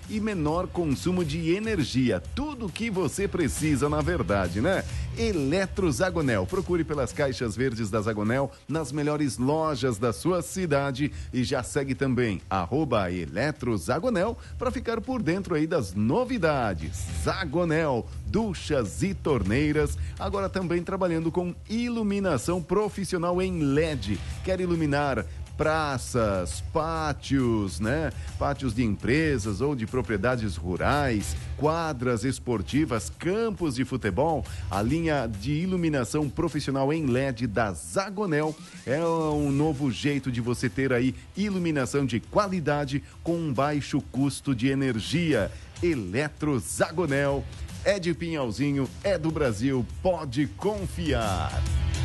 e menor consumo de energia. Tudo o que você precisa, na verdade, né? Eletrozagonel. Procure pelas caixas verdes da Zagonel nas melhores lojas da sua cidade e já segue também @eletrozagonel para ficar por dentro aí das novidades. Zagonel, duchas e torneiras, agora também trabalhando com iluminação profissional em LED. Quer iluminar praças, pátios, né? Pátios de empresas ou de propriedades rurais, quadras esportivas, campos de futebol. A linha de iluminação profissional em LED da Zagonel é um novo jeito de você ter aí iluminação de qualidade com um baixo custo de energia. Eletrozagonel é de Pinhalzinho, é do Brasil, pode confiar.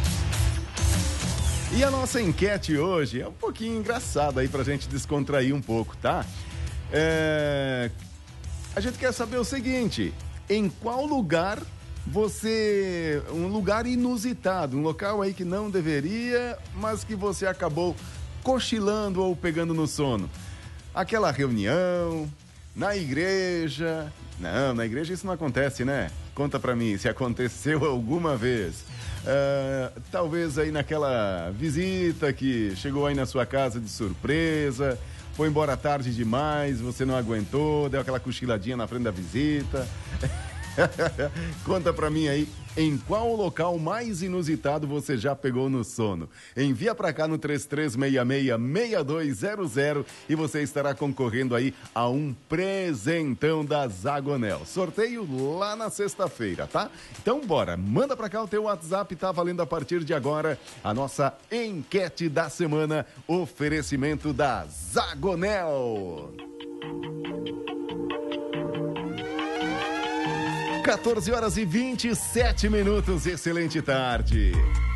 E a nossa enquete hoje é um pouquinho engraçada aí pra gente descontrair um pouco, tá? A gente quer saber o seguinte: em qual lugar um lugar inusitado, um local aí que não deveria, mas que você acabou cochilando ou pegando no sono? Aquela reunião, na igreja. Não, na igreja isso não acontece, né? Conta pra mim se aconteceu alguma vez. Talvez aí naquela visita que chegou aí na sua casa de surpresa, foi embora tarde demais, você não aguentou, deu aquela cochiladinha na frente da visita. Conta pra mim aí, em qual local mais inusitado você já pegou no sono? Envia pra cá no 3366-6200 e você estará concorrendo aí a um presentão da Zagonel. Sorteio lá na sexta-feira, tá? Então bora, manda pra cá o teu WhatsApp, tá valendo a partir de agora a nossa enquete da semana, oferecimento da Zagonel. 14 horas e 27 minutos, excelente tarde.